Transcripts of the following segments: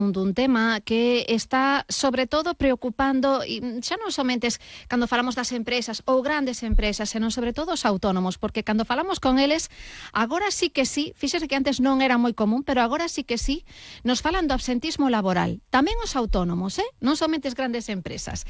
dun tema que está, sobre todo, preocupando, xa non somente cando falamos das empresas ou grandes empresas, senón sobre todo os autónomos, porque cando falamos con eles, agora sí que sí, fíxese que antes non era moi común, pero agora sí que sí, nos falan do absentismo laboral. Tamén os autónomos, non somente as grandes empresas.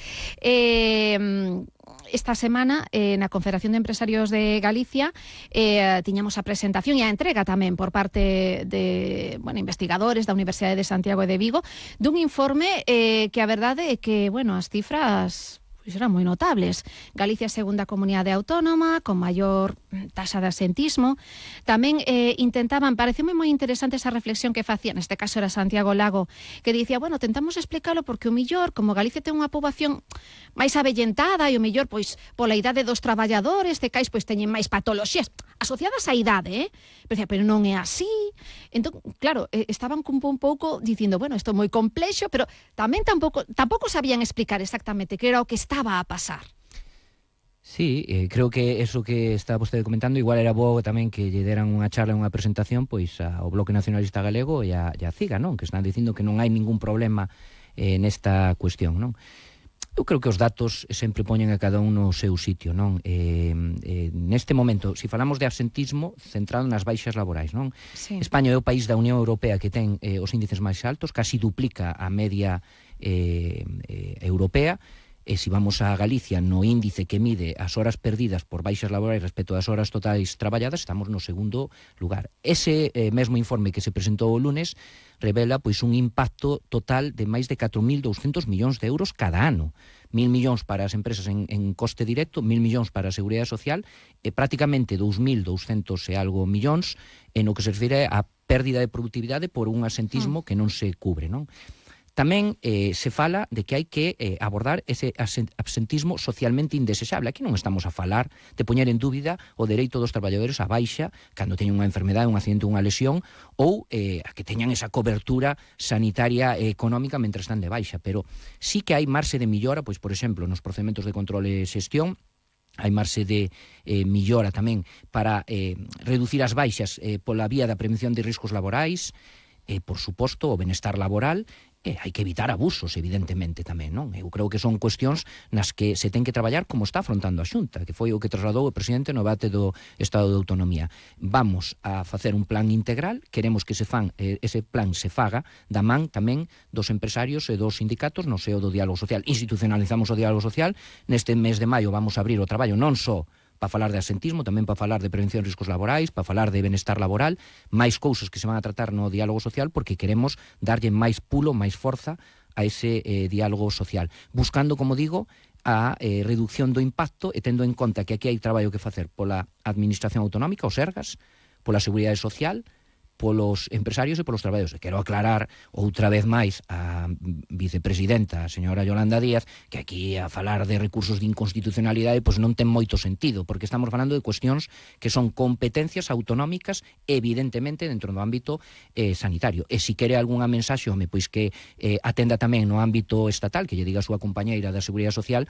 Esta semana, na Confederación de Empresarios de Galicia, tiñamos a presentación e a entrega tamén por parte de investigadores da Universidade de Santiago e de Vigo, dun informe que a verdade é que, as cifras eran moi notables. Galicia é a segunda comunidade autónoma con maior taxa de absentismo. Tamén intentaban, pareceume moi interesante esa reflexión que facía, neste caso era Santiago Lago, que dicía, tentamos explicalo porque o millor, como Galicia ten unha poboación máis avellentada e o millor, pois, pola idade dos traballadores, de cais, pois, teñen máis patoloxías asociadas á idade, pero non é así. Entón, claro, estaban un pouco dicindo, isto é moi complexo, pero tamén tampouco sabían explicar exactamente que era o que estaba a pasar. Sí, creo que eso que está vostede comentando igual era bo tamén que lle deran unha charla, unha presentación pois ao Bloque Nacionalista Galego e a CIGA, non? Que están dicindo que non hai ningún problema nesta cuestión, non? Eu creo que os datos sempre poñen a cada un no seu sitio, non? Neste momento, se falamos de absentismo, centrado nas baixas laborais, non? Sí. España é o país da Unión Europea que ten os índices máis altos, casi duplica a media europea. E se vamos a Galicia no índice que mide as horas perdidas por baixas laborais respecto ás horas totais traballadas, estamos no segundo lugar. Ese mesmo informe que se presentou o lunes revela pois un impacto total de máis de 4.200 millóns de euros cada ano. 1.000 millóns para as empresas en coste directo, 1.000 millóns para a Seguridade Social e prácticamente 2.200 e algo millóns en o que se refire a pérdida de productividade por un absentismo que non se cubre, non? Tamén se fala de que hai que abordar ese absentismo socialmente indesexable. Aquí non estamos a falar de poñer en dúbida o dereito dos traballadores a baixa cando teñen unha enfermedade, un accidente ou unha lesión ou a que teñan esa cobertura sanitaria e económica mentre están de baixa. Pero sí que hai marxe de millora, pois, por exemplo, nos procedementos de control e xestión, hai marxe de millora tamén para reducir as baixas pola vía da prevención de riscos laborais, por suposto, o benestar laboral. Hai que evitar abusos, evidentemente, tamén, non? Eu creo que son cuestións nas que se ten que traballar como está afrontando a Xunta, que foi o que trasladou o presidente no debate do Estado de Autonomía. Vamos a facer un plan integral, queremos que ese plan se faga da man tamén dos empresarios e dos sindicatos no seo do diálogo social. Institucionalizamos o diálogo social, neste mes de maio vamos a abrir o traballo non só para falar de absentismo, tamén para falar de prevención de riscos laborais, para falar de benestar laboral, máis cousas que se van a tratar no diálogo social porque queremos darlle máis pulo, máis forza a ese diálogo social, buscando, como digo, a reducción do impacto e tendo en conta que aquí hai traballo que facer pola Administración Autonómica, os Sergas, pola Seguridade Social, polos empresarios e polos traballadores. Quero aclarar outra vez máis a vicepresidenta, a señora Yolanda Díaz, que aquí a falar de recursos de inconstitucionalidade pois non ten moito sentido, porque estamos falando de cuestións que son competencias autonómicas evidentemente dentro do ámbito sanitario. E se quere algunha mensaxe, pois que atenda tamén no ámbito estatal, que lle diga a súa compañeira da Seguridade Social,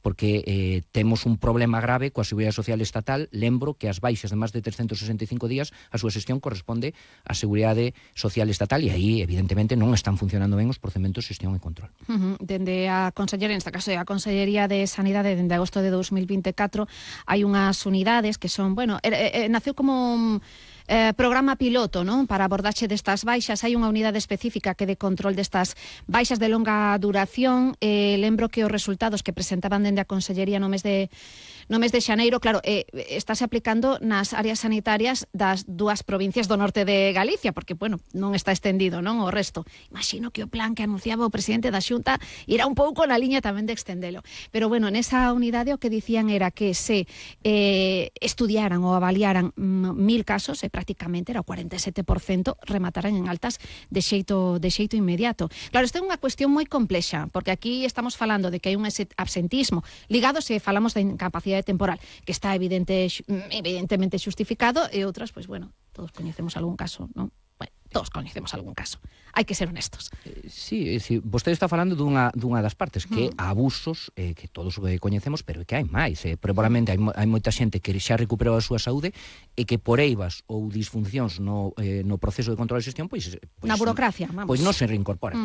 porque temos un problema grave coa Seguridade Social estatal. Lembro que as baixas de máis de 365 días a súa xestión corresponde a Seguridade Social Estatal e aí, evidentemente, non están funcionando ben os procedementos de xestión e control. Dende a Consellería, nesta caso, a Consellería de Sanidade, dende agosto de 2024, hai unhas unidades que son, naceu como programa piloto, non? Para abordaxe destas baixas. Hai unha unidade específica que de control destas baixas de longa duración. Lembro que os resultados que presentaban dende a Consellería no mes de xaneiro, claro, estáse aplicando nas áreas sanitarias das dúas provincias do norte de Galicia, porque, non está estendido, non, o resto. Imagino que o plan que anunciaba o presidente da Xunta era un pouco na liña tamén de extendelo. Pero, nesa unidade o que dicían era que se estudiaran ou avaliaran 1.000 casos, prácticamente era o 47%, remataran en altas de xeito inmediato. Claro, isto é unha cuestión moi complexa, porque aquí estamos falando de que hai un absentismo ligado, se falamos de incapacidade temporal, que está evidentemente xustificado, e outras, todos coñecemos algún caso, non? Todos coñecemos algún caso. Hai que ser honestos. Sí, vostede está falando dunha das partes, que abusos, que todos coñecemos, pero que hai máis. Probablemente hai moita xente que xa recuperou a súa saúde e que por eivas ou disfuncións no proceso de control e xestión, pois na burocracia, vamos. Pois non se reincorpora.